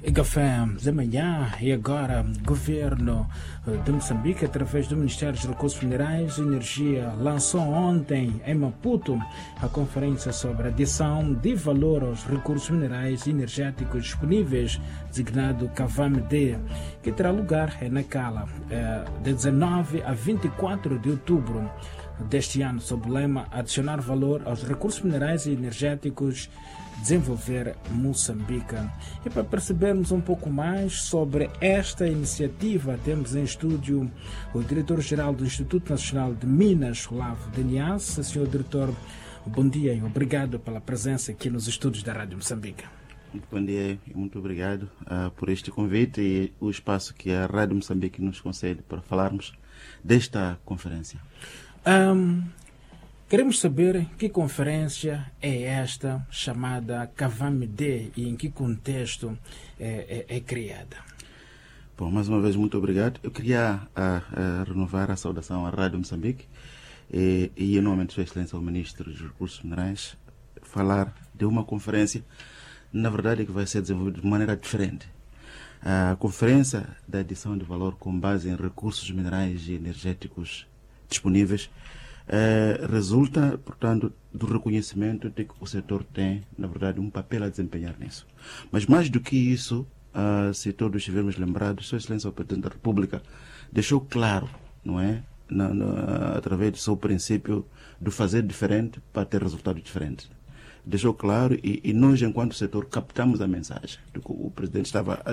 Café da manhã e agora governo de Moçambique, através do Ministério dos Recursos Minerais e Energia, lançou ontem em Maputo a conferência sobre a adição de valor aos recursos minerais e energéticos disponíveis, designado CAVAM-D, que terá lugar na Cala de 19 a 24 de outubro deste ano, sob o lema Adicionar valor aos recursos minerais e energéticos, desenvolver Moçambique. E para percebermos um pouco mais sobre esta iniciativa, temos em estúdio o diretor-geral do Instituto Nacional de Minas, Olavo Danias. Senhor diretor, bom dia e obrigado pela presença aqui nos estúdios da Rádio Moçambique. Muito bom dia e muito obrigado por este convite e o espaço que a Rádio Moçambique nos concede para falarmos desta conferência. Queremos saber que conferência é esta chamada CAVAM-D e em que contexto é criada. Bom, mais uma vez, muito obrigado. Eu queria renovar a saudação à Rádio Moçambique e em nome de Sua Excelência, o Ministro dos Recursos Minerais, falar de uma conferência, na verdade, que vai ser desenvolvida de maneira diferente. A conferência da adição de valor com base em recursos minerais e energéticos disponíveis resulta, portanto, do reconhecimento de que o setor tem, na verdade, um papel a desempenhar nisso. Mas mais do que isso, se todos estivermos lembrados, Sua Excelência o Presidente da República deixou claro, não é, através do seu princípio do fazer diferente para ter resultados diferentes. Deixou claro e nós, enquanto setor, captamos a mensagem do que o Presidente estava a